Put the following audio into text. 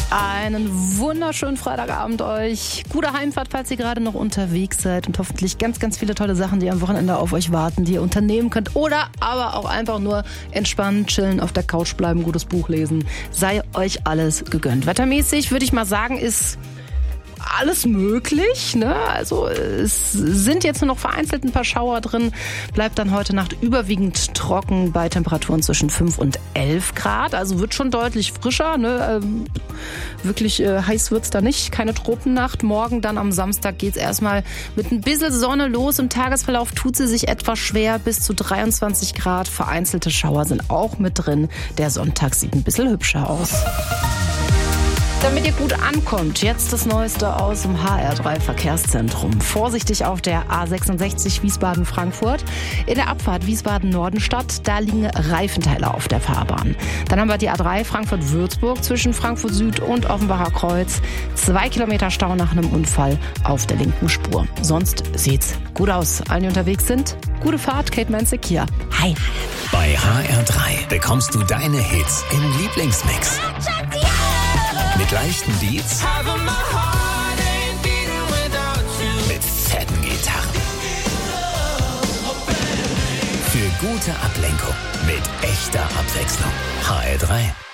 Einen wunderschönen Freitagabend euch. Gute Heimfahrt, falls ihr gerade noch unterwegs seid und hoffentlich ganz, ganz viele tolle Sachen, die am Wochenende auf euch warten, die ihr unternehmen könnt oder aber auch einfach nur entspannen, chillen, auf der Couch bleiben, gutes Buch lesen. Sei euch alles gegönnt. Wettermäßig würde ich mal sagen, ist alles möglich, ne? Also es sind jetzt nur noch vereinzelt ein paar Schauer drin. Bleibt dann heute Nacht überwiegend trocken bei Temperaturen zwischen 5 und 11 Grad. Also wird schon deutlich frischer, ne? Wirklich heiß wird's da nicht. Keine Tropennacht. Morgen dann am Samstag geht's erstmal mit ein bisschen Sonne los. Im Tagesverlauf tut sie sich etwas schwer. Bis zu 23 Grad. Vereinzelte Schauer sind auch mit drin. Der Sonntag sieht ein bisschen hübscher aus. Damit ihr gut ankommt, jetzt das Neueste aus dem HR3 Verkehrszentrum. Vorsichtig auf der A66 Wiesbaden-Frankfurt. In der Abfahrt Wiesbaden-Nordenstadt, da liegen Reifenteile auf der Fahrbahn. Dann haben wir die A3 Frankfurt-Würzburg zwischen Frankfurt Süd und Offenbacher Kreuz. 2 Kilometer Stau nach einem Unfall auf der linken Spur. Sonst sieht's gut aus. Allen, die unterwegs sind, gute Fahrt. Kate Manzig hier. Hi. Bei HR3 bekommst du deine Hits im Lieblingsmix. Mit leichten Beats, mit fetten Gitarren, für gute Ablenkung, mit echter Abwechslung. HR3